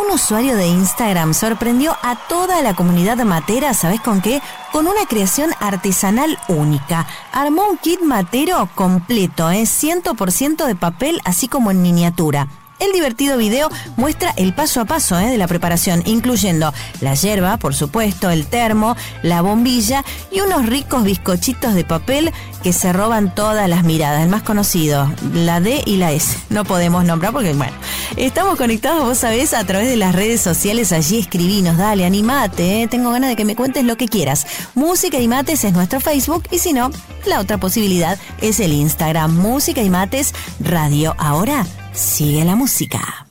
un usuario de Instagram sorprendió a toda la comunidad matera, ¿sabés con qué? Con una creación artesanal única. Armó un kit matero completo, 100% de papel, así como en miniatura. El divertido video muestra el paso a paso de la preparación, incluyendo la yerba, por supuesto, el termo, la bombilla y unos ricos bizcochitos de papel que se roban todas las miradas. El más conocido, la D y la S. No podemos nombrar porque, bueno, estamos conectados, vos sabés, a través de las redes sociales. Allí escribinos, dale, animate, tengo ganas de que me cuentes lo que quieras. Música y Mates es nuestro Facebook y si no, la otra posibilidad es el Instagram, Música y Mates Radio. Ahora sigue la música.